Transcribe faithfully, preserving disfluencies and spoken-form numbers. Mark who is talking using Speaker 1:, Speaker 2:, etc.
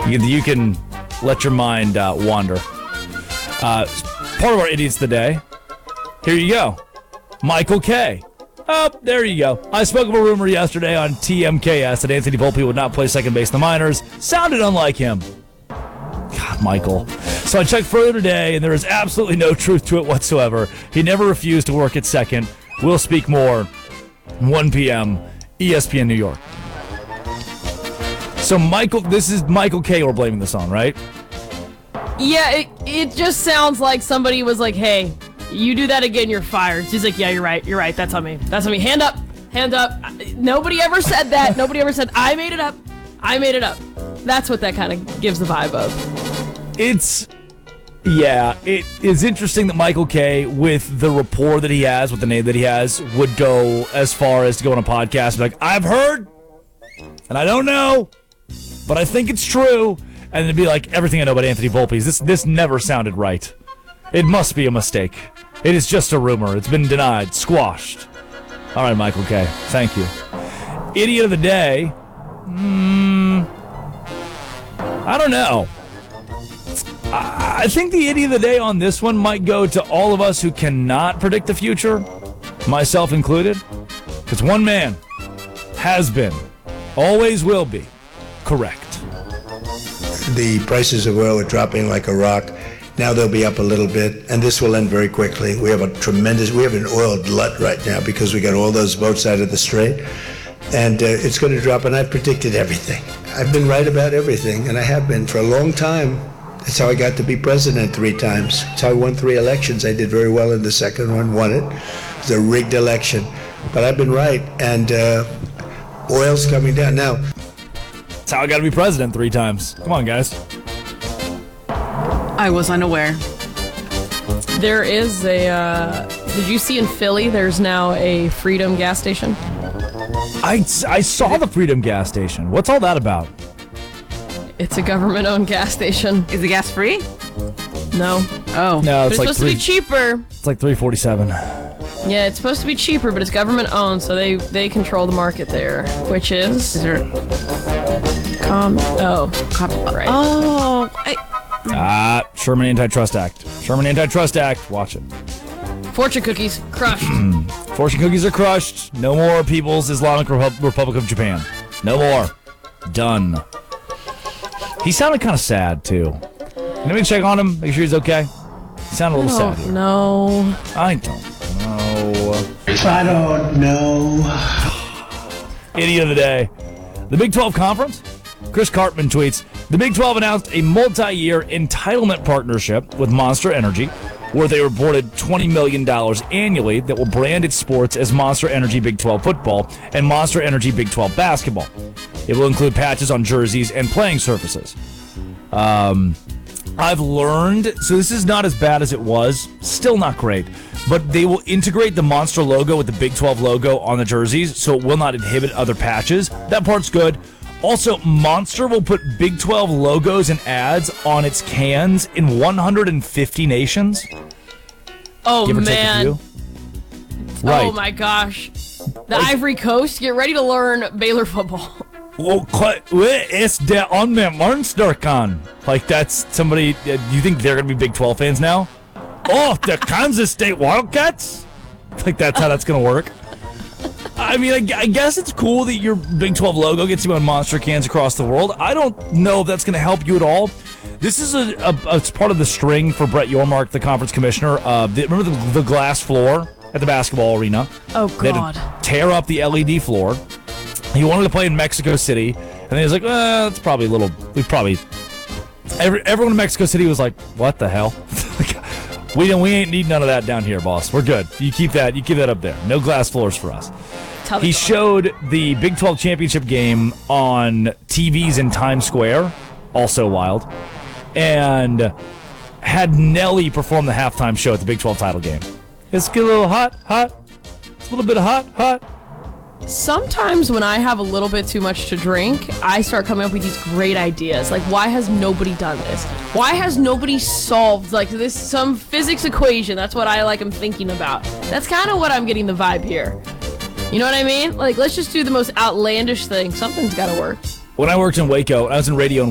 Speaker 1: You, you can let your mind uh, wander. Uh, part of our Idiots of the Day. Here you go. Michael Kay. Oh, there you go. I spoke of a rumor yesterday on T M K S that Anthony Volpe would not play second base in the minors. Sounded unlike him. God, Michael. So I checked further today, and there is absolutely no truth to it whatsoever. He never refused to work at second. We'll speak more. one p.m. E S P N New York. So Michael, this is Michael Kay we're blaming this on, right?
Speaker 2: Yeah, it, it just sounds like somebody was like, hey, you do that again, you're fired. He's like, yeah, you're right, you're right, that's on me. That's on me. Hand up, hand up. Nobody ever said that. Nobody ever said, I made it up. I made it up. That's what that kind of gives the vibe of.
Speaker 1: It's, yeah, it is interesting that Michael Kay, with the rapport that he has, with the name that he has, would go as far as to go on a podcast and be like, I've heard, and I don't know, but I think it's true. And it'd be like, everything I know about Anthony Volpe is this, this never sounded right. It must be a mistake. It is just a rumor. It's been denied, squashed. All right, Michael Kay, thank you. Idiot of the day. Hmm. I don't know. I think the idiot of the day on this one might go to all of us who cannot predict the future, myself included. Because one man has been, always will be, correct.
Speaker 3: The prices of oil are dropping like a rock. Now they'll be up a little bit, and this will end very quickly. We have a tremendous, we have an oil glut right now because we got all those boats out of the strait, and uh, it's going to drop, and I've predicted everything. I've been right about everything, and I have been for a long time. That's how I got to be president three times. That's how I won three elections. I did very well in the second one, won it. It was a rigged election, but I've been right, and uh, oil's coming down. Now,
Speaker 1: that's how I got to be president three times. Come on, guys.
Speaker 4: I was unaware.
Speaker 2: There is a, uh, did you see in Philly, there's now a Freedom gas station?
Speaker 1: I, I saw the Freedom gas station. What's all that about?
Speaker 2: It's a government-owned gas station.
Speaker 4: Is the gas free?
Speaker 2: No.
Speaker 4: Oh.
Speaker 1: No,
Speaker 2: But
Speaker 1: it's
Speaker 2: it's
Speaker 1: like
Speaker 2: supposed
Speaker 1: three,
Speaker 2: to be cheaper.
Speaker 1: It's like three forty-seven.
Speaker 2: Yeah, it's supposed to be cheaper, but it's government-owned, so they, they control the market there, which is...
Speaker 4: Is there...
Speaker 2: Com- oh, copyright.
Speaker 4: Oh, I...
Speaker 1: Ah, Sherman Antitrust Act. Sherman Antitrust Act. Watch it.
Speaker 2: Fortune cookies, crushed.
Speaker 1: Fortune cookies are crushed. No more People's Islamic Repu- Republic of Japan. No more. Done. He sounded kind of sad, too. Let me check on him, make sure he's okay. He sounded a little
Speaker 2: Oh,
Speaker 1: sad here.
Speaker 2: no.
Speaker 1: I don't know.
Speaker 3: I don't know.
Speaker 1: Idiot of the day. The Big twelve Conference? Chris Cartman tweets, the Big twelve announced a multi-year entitlement partnership with Monster Energy, where they reported twenty million dollars annually that will brand its sports as Monster Energy Big twelve Football and Monster Energy Big twelve Basketball. It will include patches on jerseys and playing surfaces. Um, I've learned, so this is not as bad as it was, still not great, but they will integrate the Monster logo with the Big twelve logo on the jerseys, so it will not inhibit other patches. That part's good. Also, Monster will put Big twelve logos and ads on its cans in one hundred fifty nations.
Speaker 2: Oh,
Speaker 1: Give or take a
Speaker 2: man.
Speaker 1: few. Right.
Speaker 2: Oh, my gosh. The Ivory Coast, get ready to learn Baylor football.
Speaker 1: Well, it's the on the Monster con. Like, that's somebody, uh, you think they're going to be Big twelve fans now? Oh, the Kansas State Wildcats? Like, that's how that's going to work. I mean, I, I guess it's cool that your Big twelve logo gets you on Monster cans across the world. I don't know if that's going to help you at all. This is a, a, it's part of the string for Brett Yormark, the conference commissioner. Uh, the, remember the, the glass floor at the basketball arena?
Speaker 2: Oh,
Speaker 1: They
Speaker 2: God.
Speaker 1: had to tear up the L E D floor. He wanted to play in Mexico City, and then he was like, well, that's probably a little, we probably, every, everyone in Mexico City was like, what the hell? we don't, we ain't need none of that down here, boss. We're good. You keep that, you keep that up there. No glass floors for us.
Speaker 2: Tell
Speaker 1: He
Speaker 2: me.
Speaker 1: showed the Big twelve championship game on T Vs in Times Square, also wild, and had Nelly perform the halftime show at the Big twelve title game. It's a little hot, hot. It's a little bit of hot, hot.
Speaker 2: Sometimes when I have a little bit too much to drink, I start coming up with these great ideas. Like, why has nobody done this? Why has nobody solved, like, this, some physics equation? That's what I, like, am thinking about. That's kind of what I'm getting the vibe here. You know what I mean? Like, let's just do the most outlandish thing. Something's got to work.
Speaker 1: When I worked in Waco, I was in radio